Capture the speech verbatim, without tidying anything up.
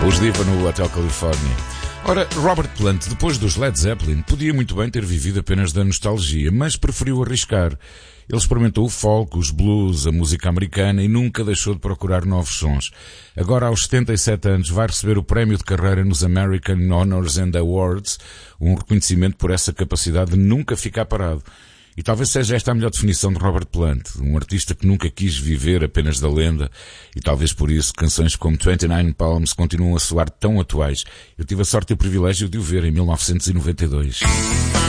Os Diva no Hotel California. Ora, Robert Plant, depois dos Led Zeppelin, podia muito bem ter vivido apenas da nostalgia, mas preferiu arriscar. Ele experimentou o folk, os blues, a música americana e nunca deixou de procurar novos sons. Agora, aos setenta e sete anos, vai receber o prémio de carreira nos American Honors and Awards, um reconhecimento por essa capacidade de nunca ficar parado. E talvez seja esta a melhor definição de Robert Plant, um artista que nunca quis viver apenas da lenda, e talvez por isso canções como vinte e nove Palms continuam a soar tão atuais. Eu tive a sorte e o privilégio de o ver em mil novecentos e noventa e dois.